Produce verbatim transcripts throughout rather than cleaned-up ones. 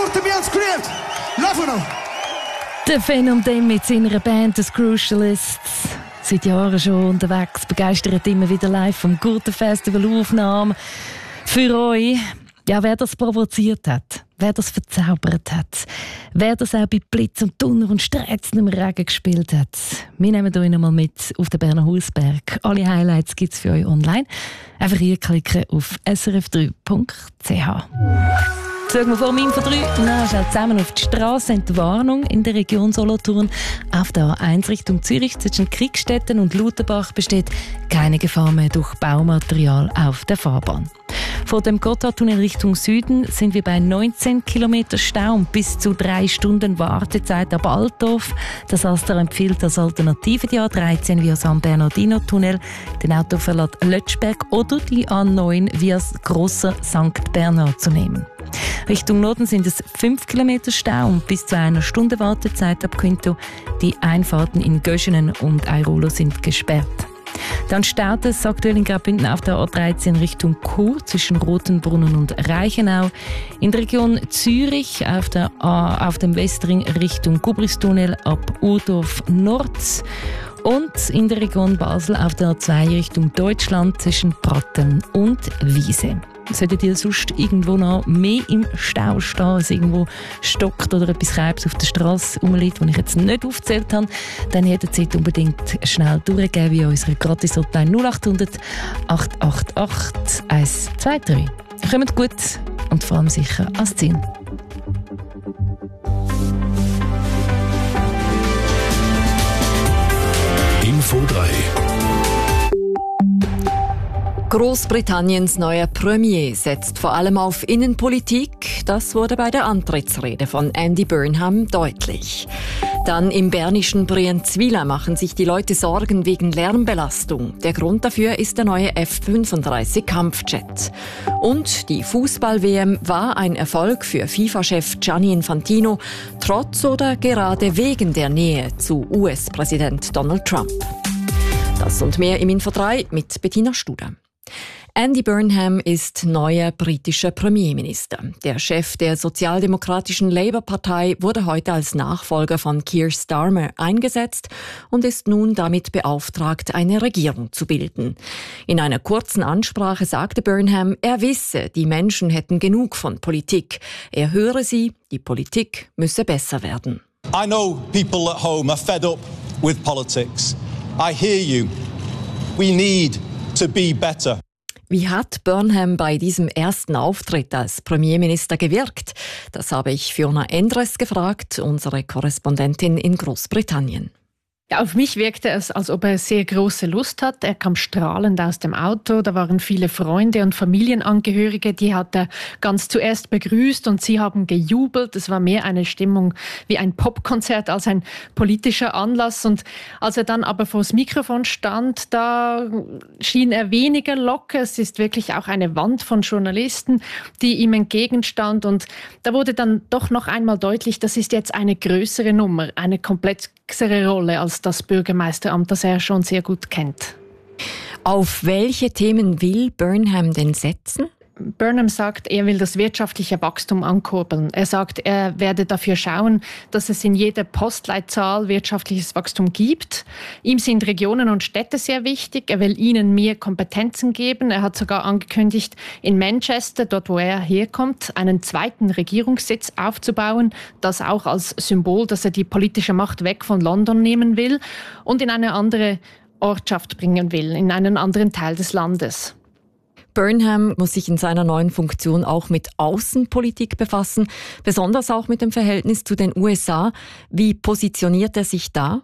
tutti mi script. Laugano. Der Phänomen mit seiner Band «The Crucialists». Seit Jahren schon unterwegs, begeistert immer wieder live vom Gurten-Festival Aufnahmen. Für euch, ja, wer das provoziert hat, wer das verzaubert hat, wer das auch bei Blitz und Donner und Strätzen im Regen gespielt hat. Wir nehmen euch noch mal mit auf den Berner Hausberg. Alle Highlights gibt es für euch online. Einfach hier klicken auf s r f drei punkt c h. Schauen wir vor dem Info drei na, schnell zusammen auf die Straße. Die Warnung in der Region Solothurn auf der A eins Richtung Zürich zwischen Kriegstetten und Lauterbach besteht keine Gefahr mehr durch Baumaterial auf der Fahrbahn. Vor dem Gotthardtunnel Richtung Süden sind wir bei neunzehn Kilometer Stau und bis zu drei Stunden Wartezeit ab Altdorf. Das Astra empfiehlt als Alternative die A dreizehn via San Bernardino-Tunnel, den Autoverlust Lötschberg oder die A neun via Grosser Sankt Bernhard zu nehmen. Richtung Norden sind es fünf Kilometer Stau und bis zu einer Stunde Wartezeit ab Quinto. Die Einfahrten in Göschenen und Airolo sind gesperrt. Dann staut es aktuell in Graubünden auf der A dreizehn Richtung Chur zwischen Rotenbrunnen und Reichenau. In der Region Zürich auf, der A, auf dem Westring Richtung Gubristunnel ab Urdorf Nord. Und in der Region Basel auf der A zwei Richtung Deutschland zwischen Pratteln und Wiese. Solltet ihr sonst irgendwo noch mehr im Stau stehen, es irgendwo stockt oder etwas Kreibs auf der Straße rumliegt, das ich jetzt nicht aufgezählt habe, dann jederzeit unbedingt schnell durchgeben via unsere Gratis-Hotline null acht hundert acht acht acht eins zwei drei. Kommt gut und vor allem sicher ans Ziel. Info drei. Großbritanniens neuer Premier setzt vor allem auf Innenpolitik. Das wurde bei der Antrittsrede von Andy Burnham deutlich. Dann im bernischen Brienzwiller machen sich die Leute Sorgen wegen Lärmbelastung. Der Grund dafür ist der neue F fünfunddreißig Kampfjet. Und die Fußball-W M war ein Erfolg für FIFA-Chef Gianni Infantino, trotz oder gerade wegen der Nähe zu U S-Präsident Donald Trump. Das und mehr im Info drei mit Bettina Studer. Andy Burnham ist neuer britischer Premierminister. Der Chef der sozialdemokratischen Labour-Partei wurde heute als Nachfolger von Keir Starmer eingesetzt und ist nun damit beauftragt, eine Regierung zu bilden. In einer kurzen Ansprache sagte Burnham, er wisse, die Menschen hätten genug von Politik. Er höre sie, die Politik müsse besser werden. I know people at home are fed up with politics. I hear you. We need to be better. Wie hat Burnham bei diesem ersten Auftritt als Premierminister gewirkt? Das habe ich Fiona Endres gefragt, unsere Korrespondentin in Großbritannien. Ja, auf mich wirkte es, als ob er sehr große Lust hat. Er kam strahlend aus dem Auto. Da waren viele Freunde und Familienangehörige, die hat er ganz zuerst begrüßt und sie haben gejubelt. Es war mehr eine Stimmung wie ein Popkonzert als ein politischer Anlass. Und als er dann aber vor das Mikrofon stand, da schien er weniger locker. Es ist wirklich auch eine Wand von Journalisten, die ihm entgegenstand. Und da wurde dann doch noch einmal deutlich, das ist jetzt eine größere Nummer, eine komplett Rolle als das Bürgermeisteramt, das er schon sehr gut kennt. Auf welche Themen will Burnham denn setzen? Burnham sagt, er will das wirtschaftliche Wachstum ankurbeln. Er sagt, er werde dafür schauen, dass es in jeder Postleitzahl wirtschaftliches Wachstum gibt. Ihm sind Regionen und Städte sehr wichtig. Er will ihnen mehr Kompetenzen geben. Er hat sogar angekündigt, in Manchester, dort wo er herkommt, einen zweiten Regierungssitz aufzubauen. Das auch als Symbol, dass er die politische Macht weg von London nehmen will und in eine andere Ortschaft bringen will, in einen anderen Teil des Landes. Burnham muss sich in seiner neuen Funktion auch mit Außenpolitik befassen, besonders auch mit dem Verhältnis zu den U S A. Wie positioniert er sich da?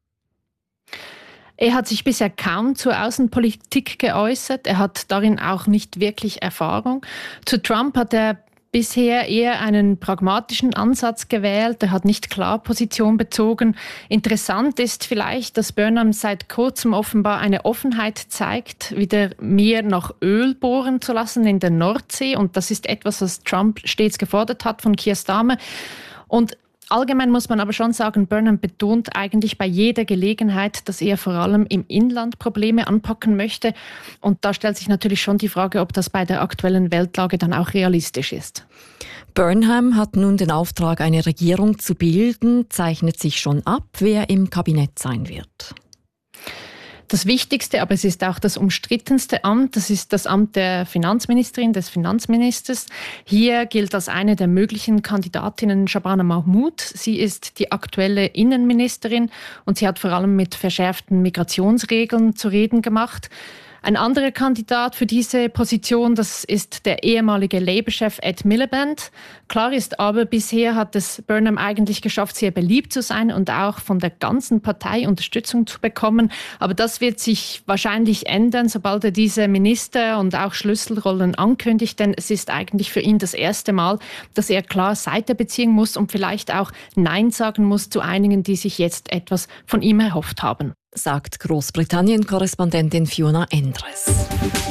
Er hat sich bisher kaum zur Außenpolitik geäußert. Er hat darin auch nicht wirklich Erfahrung. Zu Trump hat er bisher eher einen pragmatischen Ansatz gewählt. Er hat nicht klar Position bezogen. Interessant ist vielleicht, dass Burnham seit kurzem offenbar eine Offenheit zeigt, wieder mehr nach Öl bohren zu lassen in der Nordsee. Und das ist etwas, was Trump stets gefordert hat von Keir Starmer. Und Allgemein muss man aber schon sagen, Burnham betont eigentlich bei jeder Gelegenheit, dass er vor allem im Inland Probleme anpacken möchte. Und da stellt sich natürlich schon die Frage, ob das bei der aktuellen Weltlage dann auch realistisch ist. Burnham hat nun den Auftrag, eine Regierung zu bilden. Zeichnet sich schon ab, wer im Kabinett sein wird. Das wichtigste, aber es ist auch das umstrittenste Amt, das ist das Amt der Finanzministerin, des Finanzministers. Hier gilt als eine der möglichen Kandidatinnen Shabana Mahmood. Sie ist die aktuelle Innenministerin und sie hat vor allem mit verschärften Migrationsregeln zu reden gemacht. Ein anderer Kandidat für diese Position, das ist der ehemalige Labour-Chef Ed Miliband. Klar ist aber, bisher hat es Burnham eigentlich geschafft, sehr beliebt zu sein und auch von der ganzen Partei Unterstützung zu bekommen. Aber das wird sich wahrscheinlich ändern, sobald er diese Minister und auch Schlüsselrollen ankündigt. Denn es ist eigentlich für ihn das erste Mal, dass er klar Seite beziehen muss und vielleicht auch Nein sagen muss zu einigen, die sich jetzt etwas von ihm erhofft haben. Sagt Großbritannien-Korrespondentin Fiona Endres.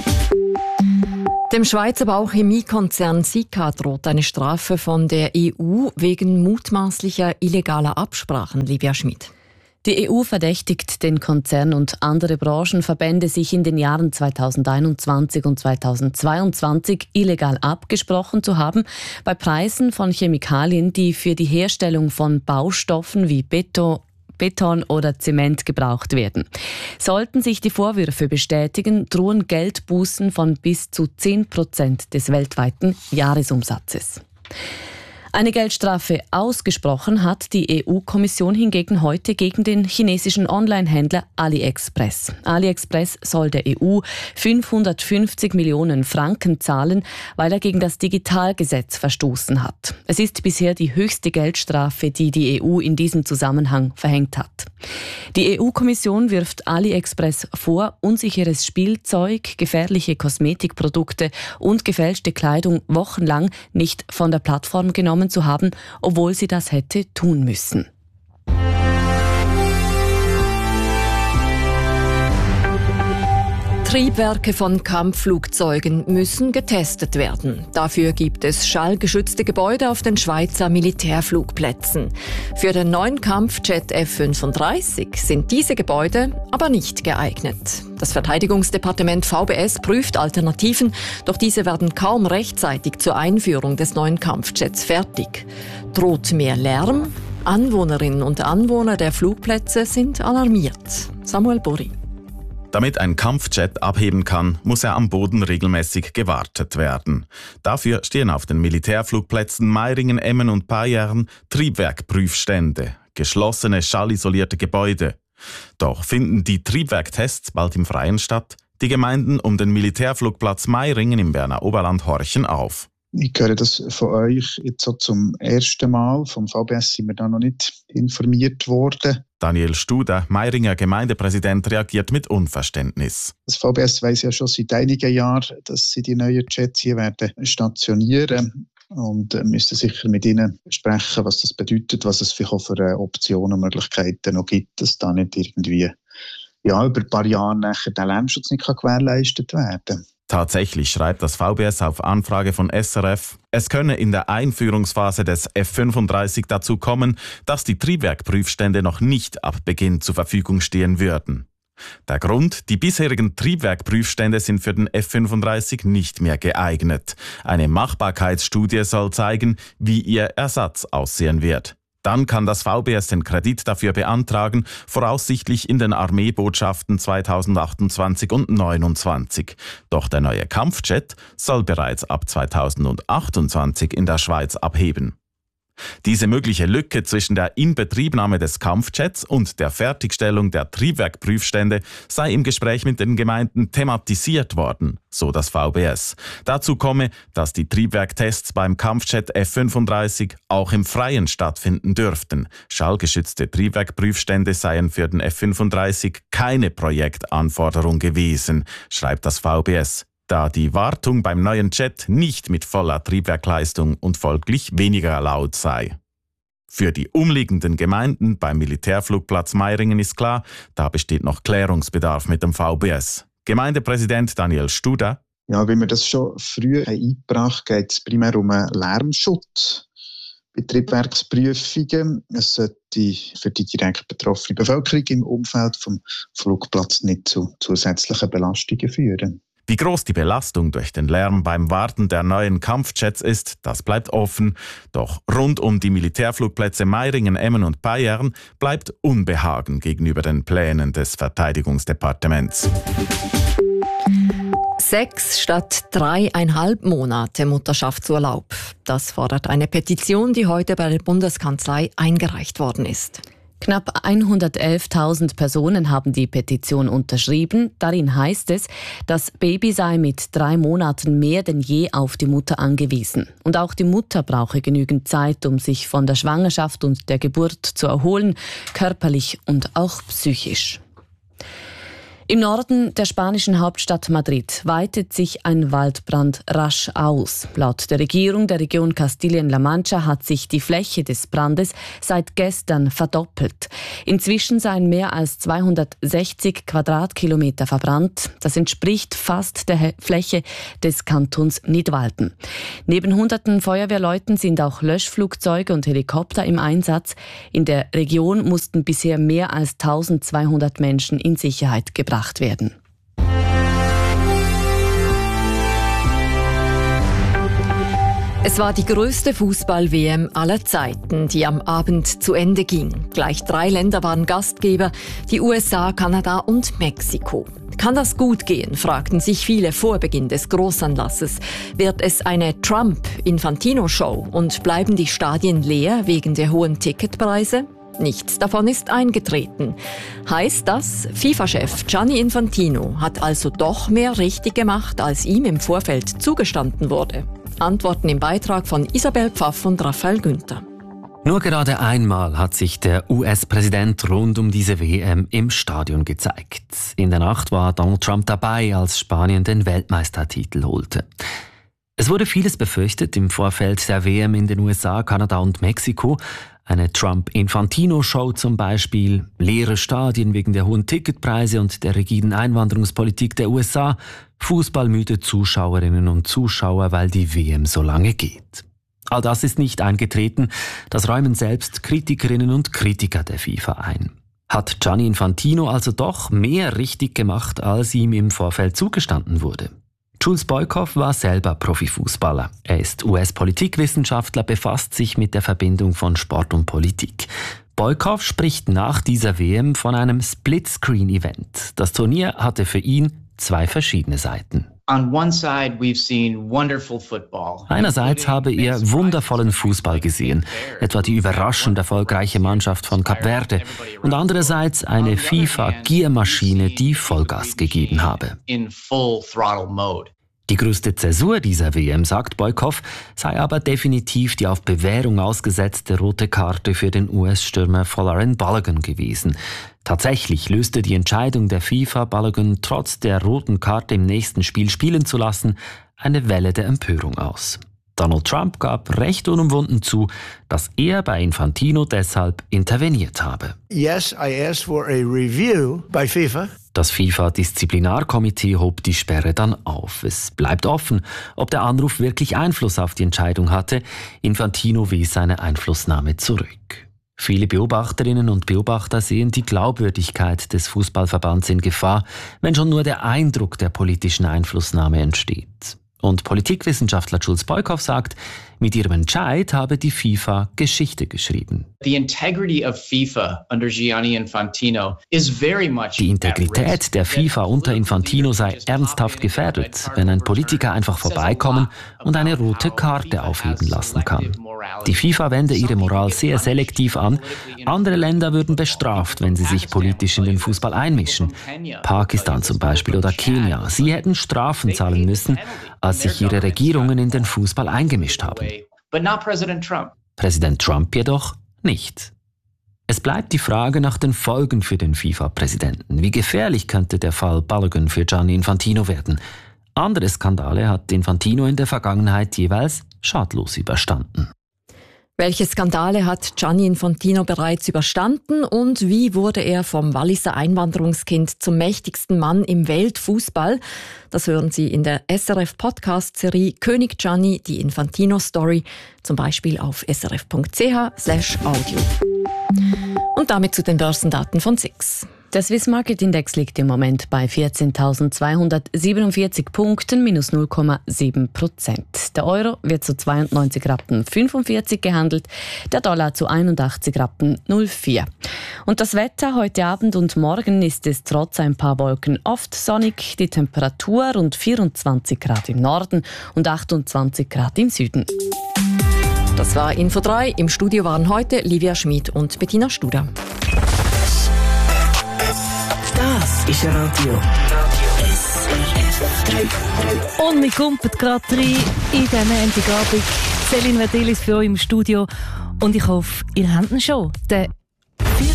Dem Schweizer Bauchemiekonzern Sika droht eine Strafe von der E U wegen mutmaßlicher illegaler Absprachen. Livia Schmid. Die E U verdächtigt den Konzern und andere Branchenverbände, sich in den Jahren zweitausendeinundzwanzig und zweitausendzweiundzwanzig illegal abgesprochen zu haben bei Preisen von Chemikalien, die für die Herstellung von Baustoffen wie Beton, Beton oder Zement gebraucht werden. Sollten sich die Vorwürfe bestätigen, drohen Geldbußen von bis zu zehn Prozent des weltweiten Jahresumsatzes. Eine Geldstrafe ausgesprochen hat die E U-Kommission hingegen heute gegen den chinesischen Online-Händler AliExpress. AliExpress soll der E U fünfhundertfünfzig Millionen Franken zahlen, weil er gegen das Digitalgesetz verstoßen hat. Es ist bisher die höchste Geldstrafe, die die E U in diesem Zusammenhang verhängt hat. Die E U-Kommission wirft AliExpress vor, unsicheres Spielzeug, gefährliche Kosmetikprodukte und gefälschte Kleidung wochenlang nicht von der Plattform genommen zu haben, obwohl sie das hätte tun müssen. Triebwerke von Kampfflugzeugen müssen getestet werden. Dafür gibt es schallgeschützte Gebäude auf den Schweizer Militärflugplätzen. Für den neuen Kampfjet F fünfunddreißig sind diese Gebäude aber nicht geeignet. Das Verteidigungsdepartement V B S prüft Alternativen, doch diese werden kaum rechtzeitig zur Einführung des neuen Kampfjets fertig. Droht mehr Lärm? Anwohnerinnen und Anwohner der Flugplätze sind alarmiert. Samuel Borri. Damit ein Kampfjet abheben kann, muss er am Boden regelmäßig gewartet werden. Dafür stehen auf den Militärflugplätzen Meiringen, Emmen und Payerne Triebwerkprüfstände, geschlossene, schallisolierte Gebäude. Doch finden die Triebwerktests bald im Freien statt? Die Gemeinden um den Militärflugplatz Meiringen im Berner Oberland horchen auf. Ich höre das von euch jetzt so zum ersten Mal. Vom V B S sind wir da noch nicht informiert worden. Daniel Studer, Meiringer Gemeindepräsident, reagiert mit Unverständnis. Das V B S weiss ja schon seit einigen Jahren, dass sie die neuen Jets hier werden stationieren und müssten sicher mit ihnen sprechen, was das bedeutet, was es vielleicht auch für Optionen und Möglichkeiten noch gibt, dass da nicht irgendwie ja, über ein paar Jahre nachher der Lärmschutz nicht gewährleistet werden kann. Tatsächlich schreibt das V B S auf Anfrage von S R F, es könne in der Einführungsphase des F fünfunddreißig dazu kommen, dass die Triebwerkprüfstände noch nicht ab Beginn zur Verfügung stehen würden. Der Grund, die bisherigen Triebwerkprüfstände sind für den F fünfunddreißig nicht mehr geeignet. Eine Machbarkeitsstudie soll zeigen, wie ihr Ersatz aussehen wird. Dann kann das V B S den Kredit dafür beantragen, voraussichtlich in den Armeebotschaften zweitausendachtundzwanzig und zweitausendneunundzwanzig. Doch der neue Kampfjet soll bereits ab zweitausendachtundzwanzig in der Schweiz abheben. Diese mögliche Lücke zwischen der Inbetriebnahme des Kampfjets und der Fertigstellung der Triebwerkprüfstände sei im Gespräch mit den Gemeinden thematisiert worden, so das V B S. Dazu komme, dass die Triebwerktests beim Kampfjet F fünfunddreißig auch im Freien stattfinden dürften. Schallgeschützte Triebwerkprüfstände seien für den F fünfunddreißig keine Projektanforderung gewesen, schreibt das V B S. Da die Wartung beim neuen Jet nicht mit voller Triebwerkleistung und folglich weniger laut sei. Für die umliegenden Gemeinden beim Militärflugplatz Meiringen ist klar, da besteht noch Klärungsbedarf mit dem V B S. Gemeindepräsident Daniel Studer. Ja, wie wir das schon früher eingebracht haben, geht es primär um einen Lärmschutz bei Triebwerksprüfungen. Es sollte für die direkt betroffene Bevölkerung im Umfeld vom Flugplatz nicht zu zusätzlichen Belastungen führen. Wie groß die Belastung durch den Lärm beim Warten der neuen Kampfjets ist, das bleibt offen. Doch rund um die Militärflugplätze Meiringen, Emmen und Payern bleibt Unbehagen gegenüber den Plänen des Verteidigungsdepartements. Sechs statt dreieinhalb Monate Mutterschaftsurlaub. Das fordert eine Petition, die heute bei der Bundeskanzlei eingereicht worden ist. Knapp hundertelftausend Personen haben die Petition unterschrieben. Darin heißt es, das Baby sei mit drei Monaten mehr denn je auf die Mutter angewiesen. Und auch die Mutter brauche genügend Zeit, um sich von der Schwangerschaft und der Geburt zu erholen, körperlich und auch psychisch. Im Norden der spanischen Hauptstadt Madrid weitet sich ein Waldbrand rasch aus. Laut der Regierung der Region Kastilien-La Mancha hat sich die Fläche des Brandes seit gestern verdoppelt. Inzwischen seien mehr als zweihundertsechzig Quadratkilometer verbrannt. Das entspricht fast der Fläche des Kantons Nidwalden. Neben hunderten Feuerwehrleuten sind auch Löschflugzeuge und Helikopter im Einsatz. In der Region mussten bisher mehr als eintausendzweihundert Menschen in Sicherheit gebracht werden. Es war die größte Fußball-W M aller Zeiten, die am Abend zu Ende ging. Gleich drei Länder waren Gastgeber, die U S A, Kanada und Mexiko. Kann das gut gehen, fragten sich viele vor Beginn des Großanlasses. Wird es eine Trump-Infantino-Show und bleiben die Stadien leer wegen der hohen Ticketpreise? Nichts davon ist eingetreten. Heißt das, FIFA-Chef Gianni Infantino hat also doch mehr richtig gemacht, als ihm im Vorfeld zugestanden wurde? Antworten im Beitrag von Isabel Pfaff und Raphael Günther. Nur gerade einmal hat sich der U S-Präsident rund um diese W M im Stadion gezeigt. In der Nacht war Donald Trump dabei, als Spanien den Weltmeistertitel holte. Es wurde vieles befürchtet im Vorfeld der W M in den U S A, Kanada und Mexiko. Eine Trump-Infantino-Show zum Beispiel, leere Stadien wegen der hohen Ticketpreise und der rigiden Einwanderungspolitik der U S A, fußballmüde Zuschauerinnen und Zuschauer, weil die W M so lange geht. All das ist nicht eingetreten, das räumen selbst Kritikerinnen und Kritiker der FIFA ein. Hat Gianni Infantino also doch mehr richtig gemacht, als ihm im Vorfeld zugestanden wurde? Jules Boykoff war selber Profifußballer. Er ist U S-Politikwissenschaftler, befasst sich mit der Verbindung von Sport und Politik. Boykoff spricht nach dieser W M von einem Split-Screen-Event. Das Turnier hatte für ihn zwei verschiedene Seiten. Einerseits habe er wundervollen Fußball gesehen, etwa die überraschend erfolgreiche Mannschaft von Kap Verde, und andererseits eine FIFA-Giermaschine, die Vollgas gegeben habe. Die größte Zäsur dieser W M, sagt Boykoff, sei aber definitiv die auf Bewährung ausgesetzte rote Karte für den U S-Stürmer Folarin Balogun gewesen. Tatsächlich löste die Entscheidung der FIFA, Balogun trotz der roten Karte im nächsten Spiel spielen zu lassen, eine Welle der Empörung aus. Donald Trump gab recht unumwunden zu, dass er bei Infantino deshalb interveniert habe. Yes, I asked for a review by FIFA. Das FIFA-Disziplinarkomitee hob die Sperre dann auf. Es bleibt offen, ob der Anruf wirklich Einfluss auf die Entscheidung hatte. Infantino wies seine Einflussnahme zurück. Viele Beobachterinnen und Beobachter sehen die Glaubwürdigkeit des Fußballverbands in Gefahr, wenn schon nur der Eindruck der politischen Einflussnahme entsteht. Und Politikwissenschaftler Jules Boykoff sagt, mit ihrem Entscheid habe die FIFA Geschichte geschrieben. Die Integrität der FIFA unter Infantino sei ernsthaft gefährdet, wenn ein Politiker einfach vorbeikommen und eine rote Karte aufheben lassen kann. Die FIFA wende ihre Moral sehr selektiv an. Andere Länder würden bestraft, wenn sie sich politisch in den Fußball einmischen. Pakistan zum Beispiel oder Kenia. Sie hätten Strafen zahlen müssen, als sich ihre Regierungen in den Fußball eingemischt haben. Präsident Trump jedoch nicht. Es bleibt die Frage nach den Folgen für den FIFA-Präsidenten. Wie gefährlich könnte der Fall Balogun für Gianni Infantino werden? Andere Skandale hat Infantino in der Vergangenheit jeweils schadlos überstanden. Welche Skandale hat Gianni Infantino bereits überstanden und wie wurde er vom Walliser Einwanderungskind zum mächtigsten Mann im Weltfußball? Das hören Sie in der S R F-Podcast-Serie König Gianni, die Infantino-Story, zum Beispiel auf srf.ch slash audio. Und damit zu den Börsendaten von S I X. Der Swiss Market Index liegt im Moment bei vierzehntausendzweihundertsiebenundvierzig Punkten, minus null Komma sieben Prozent. Der Euro wird zu zweiundneunzig Rappen fünfundvierzig gehandelt, der Dollar zu einundachtzig Rappen null vier. Und das Wetter heute Abend und morgen ist es trotz ein paar Wolken oft sonnig. Die Temperatur rund vierundzwanzig Grad im Norden und achtundzwanzig Grad im Süden. Das war Info drei. Im Studio waren heute Livia Schmid und Bettina Studer. Das ist Radio S R F drei. Und wir kommen gerade rein in diesen Montagabend. Céline Verdelis für euch im Studio. Und ich hoffe, ihr habt ihn schon, den